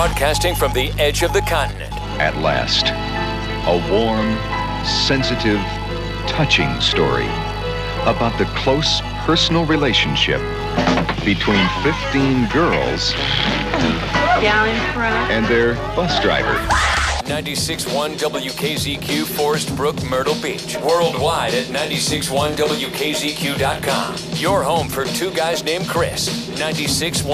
Broadcasting from the edge of the continent. At last, a warm, sensitive, touching story about the close personal relationship between 15 girls down in front and their bus driver. 96.1 WKZQ, Forest Brook, Myrtle Beach. Worldwide at 96.1WKZQ.com. Your home for two guys named Chris. 96.1